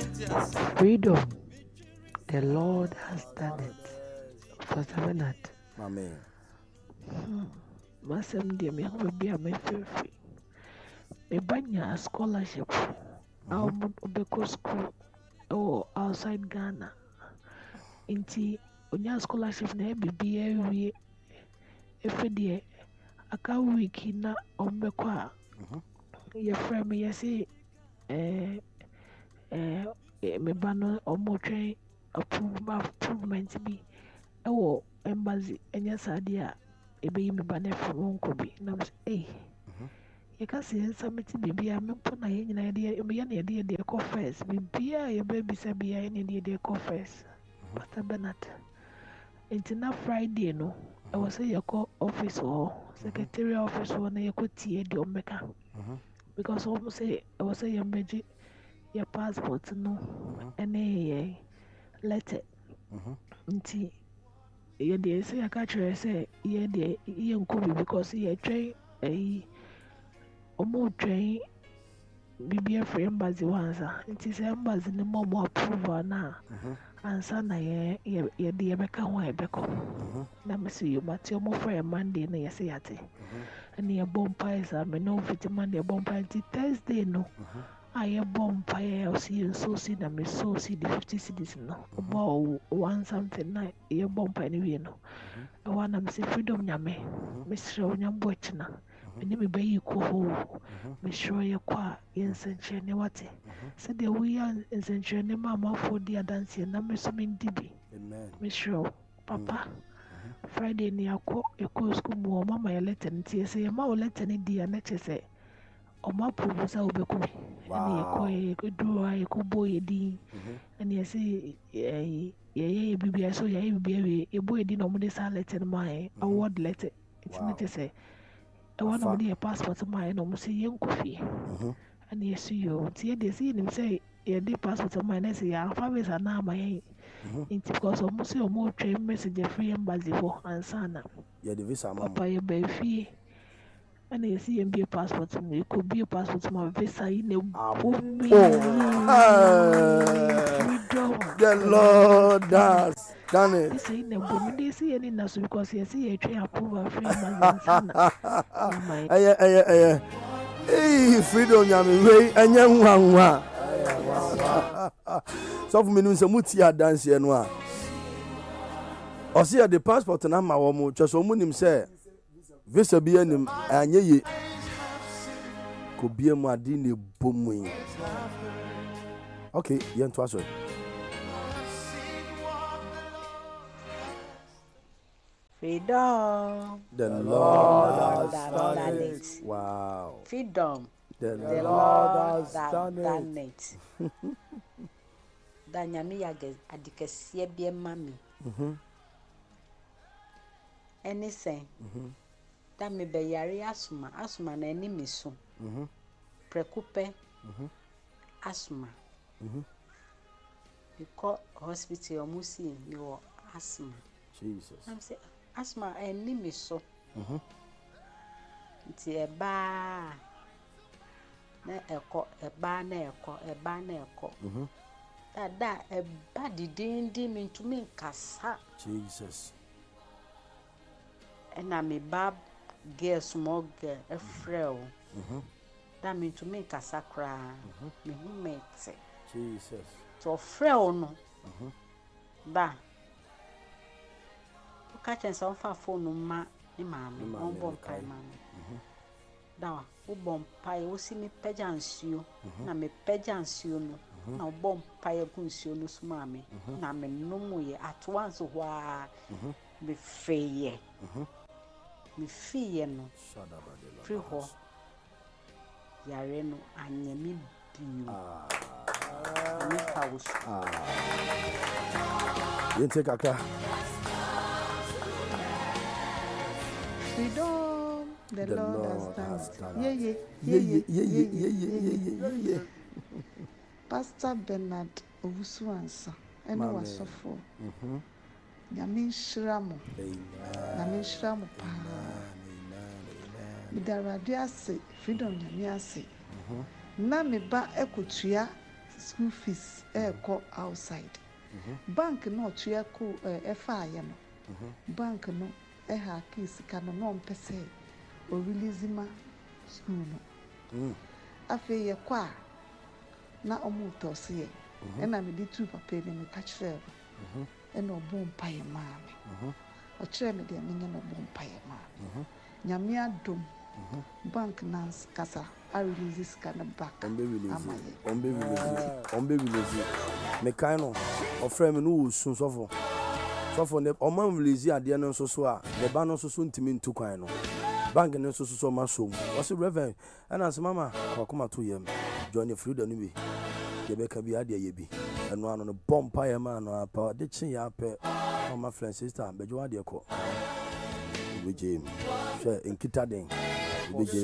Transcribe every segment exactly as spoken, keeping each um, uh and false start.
Freedom. The Lord has done it. Pastor Bernard. Amen. Masem dear me have be a me free. Me banya a scholarship. I'll be school or outside Ghana. Inti onya scholarship na bibi ewie efedie aka week na ombekọ a ye frame me yesi eh eh me ba no omotwen approvement bi ewo embassy enya sade a ebeyi me ba na from nko bi na eh ye ka se submit bibi a me po na ye nyina ye me ye na ye de ko first bibi a ye ba bisa bia ye na de de ko first Pastor Bernard. It's not Friday, no. I was say you call office or secretary office or na you could see the omeka. Because almost say I was say your magic your passport no any letter. Nti you dey say I catch her say yeah dey you could because you train a omo train bibi free embassy once. Nti say embassy no more approval na. Ansa na ye ye de ebeka ho ebeko na mesi yo mate omo for Monday na ye say yate and ye bompa is a me no fit Monday bompa until Thursday no I ye bompa ye o see so see na me so see the fifty cedis no about one something na ye bompa anyway no I want am say freedom nyame me sure nyambo china me me bayi ko ho me sure ye kwa ye nsenche ne wate said the we are nsenche ne mama for the dance na me so me ndibi Amen. me sure papa Friday ni akọ ekọ school mu mama ye letter nti say ye ma o letter ni dia na chese o ma proposal obeku ani ekọ ye do ai ko boy di ani ye say ye ye bibia so ye bibia we e boy di no mo de sa letter mai award letter it's not say I want to be a passport my no say yen coffee and yes you see they see him say ye di passport my na say ya families are na my into because of say o mo train message free embassy for ansana Yeah, the visa mama. Papa ye be fee and you see him be a passport me could be a passport my visa in a boom. The Lord has done it. This ain't a boom. They see any nasu because you see a train approval free embassy. Aye aye aye. Hey, freedom nyame we anya nwa nwa. So for me no say muti dance here no a. O see the passport na ma wo mo twa so mo nim say visa bi anim anya ye. Ko bia mu ade na bomu yi. Okay, yen to aso. Freedom. The Lord has done, done it. it. Wow. Freedom. The, The Lord Lord has that done done it. it. Danyami yage adikesie bie mami. Mhm. Anything. Mhm. That me be yari asuma, asuma na eni miso. Mhm. Prekupe. Mhm. Asuma. Mhm. You call hospital omusi you asthma. Jesus. I'm say asthma eni miso. Mhm. Nti eba na eko eba na eko eba na eko. Mhm. That that eba didindi me to me nkasa. Jesus. And I me bab girl small girl a frail. Mhm. That me to me nkasa kra. Me hu me te. Jesus. So frail no. Mhm. Ba. O ka chen sa fa phone no ma ni maami. On bom kai maami. Da o bom pai o si me pagya nsuo. Na me pagya nsuo no. Na o bom pai gu nsuo no so maami. Na me nomu ye at once ho a me feye. Me fiye no. Free ho. Yare no anya mi biu. Me house. You take a car. Freedom, the, The Lord, Lord has has done done it. it. Yeah, Yeah, yeah, yeah, yeah, yeah, yeah, yeah, yeah, yeah. Pastor Bernard Owusu-Ansah, ene Mame. wasofo. Mhm. Nyame nhyira mo. Amen. Nyame nhyira mo pa. Amen. Amen. Midarade ase, freedom nyame ase. Na me ba ekotua school fees ɛɛkɔ outside bank no ɔtua ko ɛfa ayɛ no bank no ɛha ke sika no no mpɛ sɛ o release ma school no afei yɛ kɔ a na ɔmo tɔse yɛ ɛna me de tu papa ne me ka kyerɛ no ɛna ɔbɔ mpaeɛ maa me ɔkyerɛ me deɛ menyɛ no ɔbɔ mpaeɛ maa me nyame adom bank nans kasa a release sika no back ombe release amaye ombe release ombe release me kind no ofre me no wo sun sofo sofo ne o man release ade no nso so a ne ba no nso so ntimi ntu kwan no bank no nso so ma so wo se reverend ana se mama akoma to yam join freedom no bi ye be ka bi ade ye bi eno ano no bompa ye ma no apa de chin ya pe mama friend sister bejo ade ko we jam she enkita den we jam.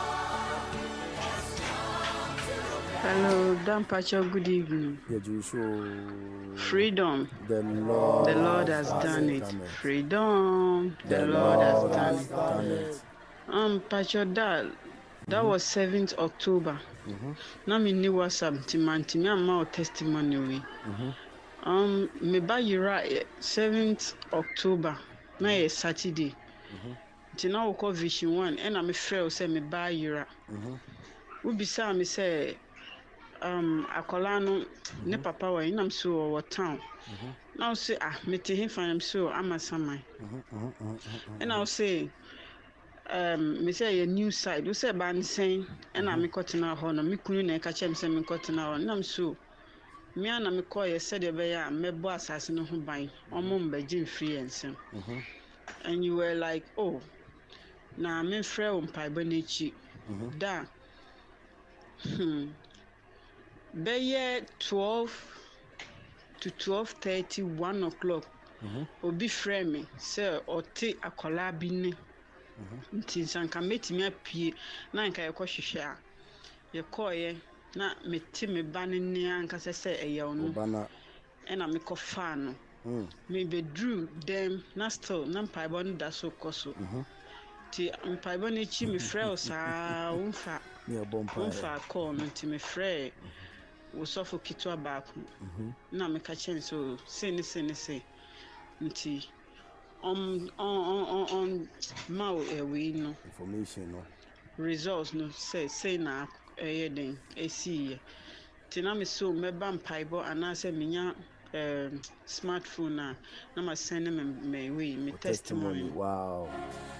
Hello, Dan Pacho, good evening. Yeah, you so Freedom. The Lord, the Lord has done it. it. Freedom. The, the Lord, Lord has done, has done it. it. Um, Pacho, that that mm-hmm. was seventh October. Mm-hmm. Now me ni WhatsApp timanti me ama testimony we. Mm-hmm. Um, me ba yira seventh October. Na mm-hmm. Saturday. Mm-hmm. Tina wo call Vision one and I'm afraid say me ba yira. Mhm. Wo bisa me say um akola no ne papa wa inam so wo town. Mhm. Now say ah me te him fan am so amasaman. Mhm. Mhm. And I say um me say a new side. We say ban sen and I'm cutting out ho no me kunu na ka chem say me cutting out. Nam so me ana me call ye said e be ya me bo asase no ho ban. Omo mbagin free ensem. Mhm. And you were like, oh, na me frɛ wo mpaiba n'echi. Mhm. Da. Hmm. Bɛyɛ twelve to twelve thirty, one o'clock. Mhm. Obi frɛ me sɛ ɔte akɔla bi ne. Mhm. Nti sanka metimi apie na nka yɛkɔ hwehwɛ a. Yɛkɔɔyɛ na mete me ba ne ne ankasa sɛ ɛyɛ ɔno. Ɔbana. Ɛna mekɔ fa no. Mm. Me bedru dem na still na mpaiba no da so kɔ so. Mhm. Ti mpaiba no chi me frɛ o saa umfa. Me bompa. Umfa call no ti me frɛ wo sofo kitwa baako. Mhm. Na me ka chen so say ne say ne say. Nti on on on on ma we no information no results no say say na ɛyɛ den esi. Ti na me so me ba mpaiba ana say menya um smartphone na na ma send me me we me testimony. testimony. Wow.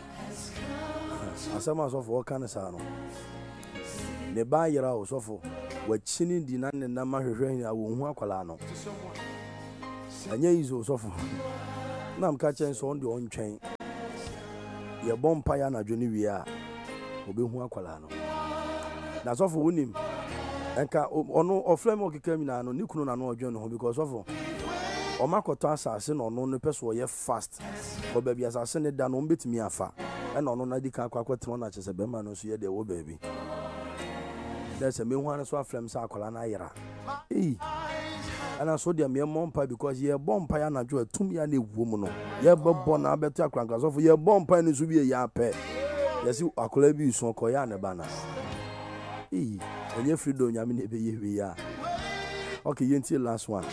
Asama so for kan sa no. Ne ba yira o so for wa chini di na ne na ma hwehwe a wo hu akwala no. Anya izo so for. Na am ka chen so on de on twen. Ye bompa ya na dwoni wi a obe hu akwala no. Na so for wonim enka ono ofrem okeka mi na no nikunu na no odwen no because of omakoto asase no no no peso ye fast ko ba bi asase ne da no mbetimi afa e no no na di ka akwa kwetro na chese be ma no so ye de wo ba bi that's me hu an so afrem sa akola na yira eh ana so dia me mompa because ye bompa ya na jo atum ya na ewuo mu no ye bebo na abeto akranka so ye bompa ni so bi ye apɛ yesi akola bi so ko ya ne bana eh enye freedom nyame ne be ye wi ya okay yenti last one.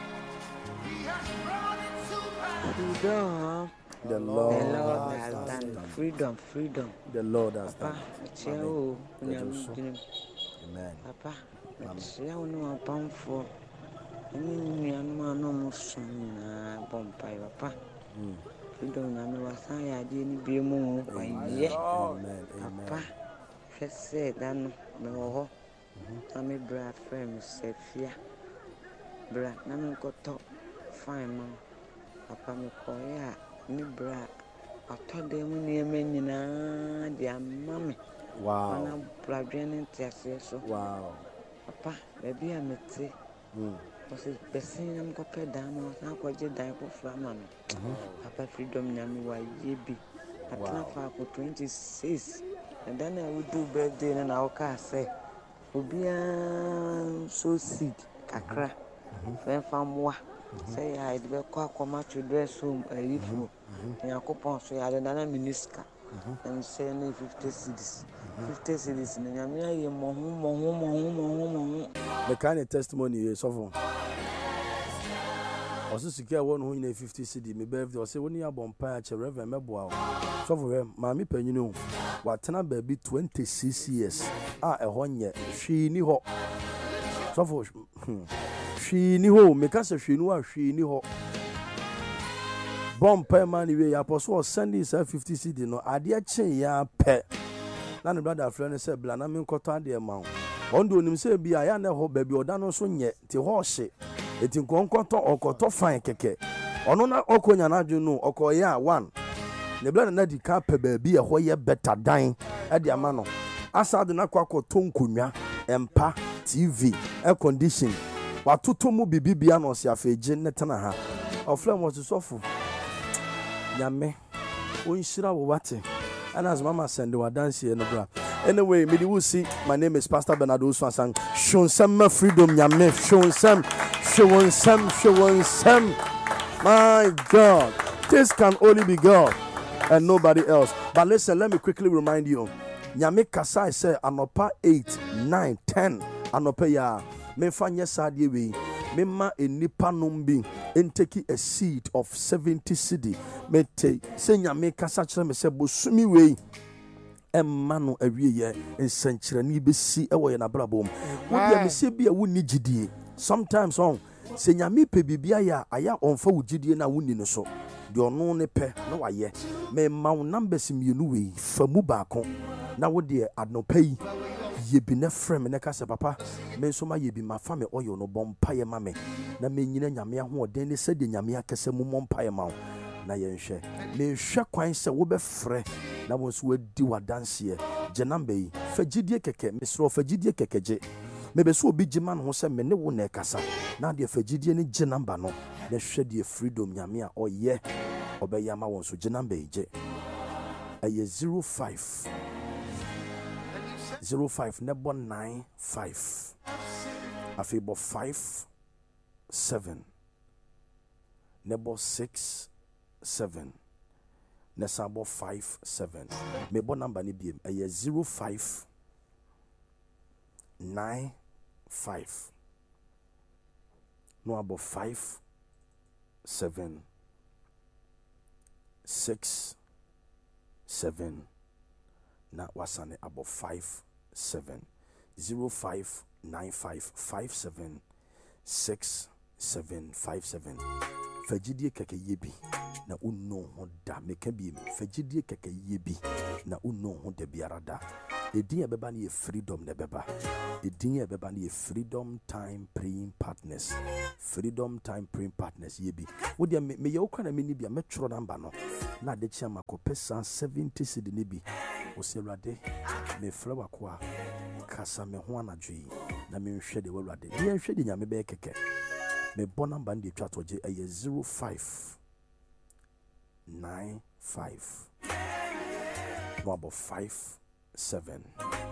Freedom. The Lord, the Lord has done, done freedom, freedom. The Lord has Papa, done. Amen. Amen. Papa, I know a pound for any man no son, Bompay, Papa. Freedom, I know I didn't be more. Amen. Papa, first said, then no, I'm a brave friend, said fear. Brat, I'm got top fine man. Papa me koya me bra atode mu ne me nyina dia mama. Wow. Ana bra dwene ntiase so. Wow. Papa baby amete. Mm. Because person am ko pe dan no na ko je dan ko fra ma me. Papa freedom nyame wa yebi. Atna fa ko twenty-six. And then I would do birthday na na o ka say obia so seed kakra. Fen famwa. Say I be kwa koma to dress home a ifo. Ya kopon so ya na minister. And say no fifty cedis. fifty cities na nyame ayi mo ho mo ho mo ho mo ho mo ho. The kind of testimony is so also secure one who in fifty cedi me birthday or say when you are born pa che reverend meboa so for him mami panyinu watena baby twenty-six years ah e ho nye hwi ni ho so for hwi ni ho me ka se hwi ni wa hwi ni ho bomb pa man we ya poso sending say fifty cedi no ade a chen ya pe na ne brother friend say bla na me nkoto ade ma ho ondo onim say bia ya na ho baby oda no so nye ti ho hye eti nkonkoto okoto fine keke ono na okonya na adwu no okoya one ne bla na di ka pe ba bi e ho ye better dan e di ama no asade na kwakoto nkonwa empa tv air condition watoto mu bibibia no se afeje ne tena ha oflem was sofu nyame onhira wo wate and as mama send wa dance here no bra. Anyway, me will see. My name is Pastor Bernardo Swansang. Show some freedom, nyame. Show some, show some, show some. My God, this can only be God and nobody else. But listen, let me quickly remind you. Nyame kasa say anopa eight, nine, ten. Anopa ya. Me fanye sadie we. Me ma enipa numbi. Intake a seed of seventy cedi. Me te. Say nyame kasa chere me se bosumi we. Emano awiye ensankyerani besi ewo ye na brabom wo dia me se bia wo ni gidie sometimes on se nyame pe bibia ya aya onfa wo gidie na wo ni no so de ono ne pe na waye me ma wo numbers mienu we famu baako na wo de adnopai ye bi na frem ne ka se papa me so ma ye bi ma fa me oyo no bompa ye ma me na me nyina nyame ahoden ne se de nyame akese mu mompa ye ma wo na ye nhwe me hwe kwan se wo be frɛ na wo so wadi wadanse je number yi fagidie keke mesro fagidie kekeje me be so obi gima no ho se me ne wo na ekasa na de fagidie ne je number no na hwe de freedom nyame a oyɛ obeya ma won so je number yi je aye zero five zero five nebo nine five afebo five seven nebo six seven Nesabo five seven. Me bon number ni biem. Aye zero five nine five. No abo five seven six seven. Na wasane abo five seven zero five nine five five seven six seven five seven. Fagidie keke yebi na unno ho da meka bi fagidie keke yebi na unno ho da biarada edin e beba na freedom ne beba edin e beba na freedom time praying partners freedom time praying partners yebi wo dia me ye okwa na me ni bia metro number no na de chia makopesa seventy cedi ne bi wo se rade me flower kwa kasa me ho anadwi na me nhwe de wurade de nhwe de nyame be keke me bon number ndi twa toje aye zero five nine five no about five seven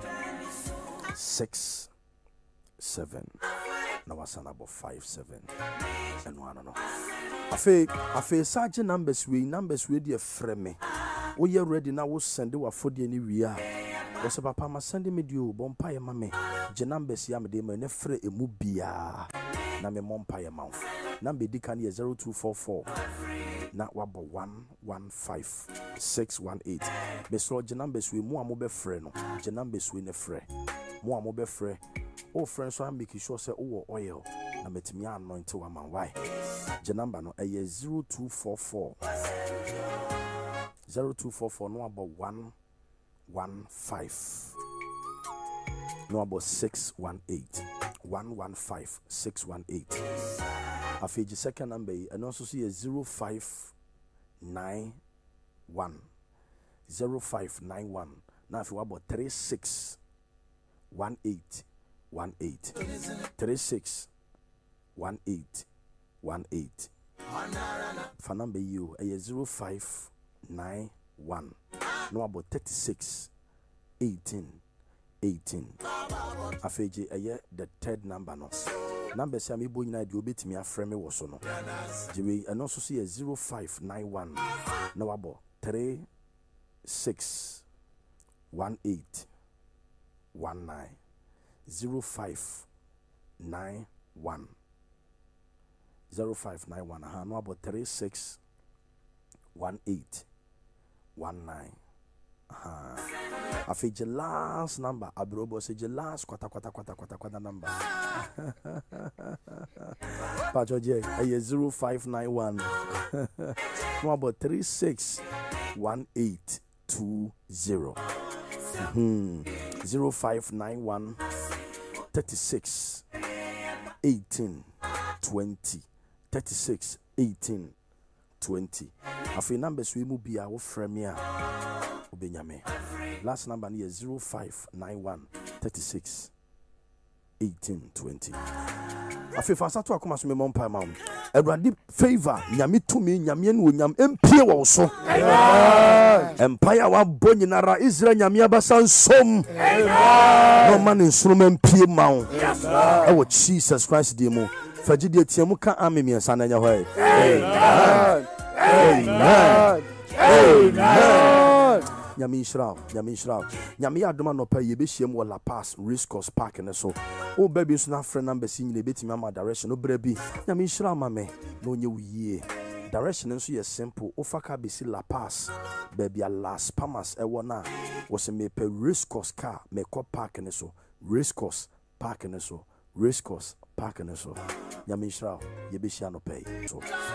six seven na wasana about five seven and one no afi afi sarge numbers we numbers we dey frame wo ye ready na wo send wa fodie ni wi a wo se papa ma send me dio bon pa ye ma me je numbers ya me dey me ne frɛ emu bia na me mompa ye mouth number dikan ye zero two four four na wabo one one five six one eight me so je numbers we mu amobe frɛ no je numbers we ne frɛ mu amobe frɛ o frɛ so am make sure say o oil na metimi anoint wa man why je number no e zero two four four zero two four four no about one one five no about six one eight one one five six one eight. Afiji second number and also see a zero five nine one zero five nine one. Now if you about three six one eight one eight three six one eight one eight. For number you a zero five nine one. No about thirty six eighteen. eighteen. Afeji aye the third number no. Number say me boy na di obetimi afrɛ me wo so no. Jiwe and also see a zero five nine one. No about three six one eight one nine zero five nine one zero five nine one. Aha, no about three six one eight one nine. Aha. I feel the last number. Abrobo say the last quarter quarter quarter quarter quarter number. Pachoje, aye zero five nine one. No about three six one eight two zero. Hmm. Zero five nine one thirty six eighteen twenty thirty six eighteen twenty. I feel numbers we move be our premier. Obenyame. Last number is zero five nine one thirty six eighteen twenty. I feel fast to akoma so me mon pa ma. Everybody favor nyame to me nyame no nyam empie wo so. Empire wa bonyinara Israel nyame abasan som. No man instrument empie ma wo. E wo Jesus Christ dey mo. Fagide tiamu ka amemi ensa na nya hɔ. Amen. Amen. Amen. Nyame Israel, Nyame Israel. Nyame adoma no pa yebe hiem wo La Paz Race Course Park ne so. O baby so na friend number si nyine betimi ama direction no bra bi. Nyame Israel ma me no nye wiye. Direction nso ye simple. O faka be si La Paz. Baby a Las Palmas e wona. Wo se me pe Race Course car me ko park ne so. Race Course Park ne so. Race Course Park ne so. Nyame Israel yebe hia no pa so.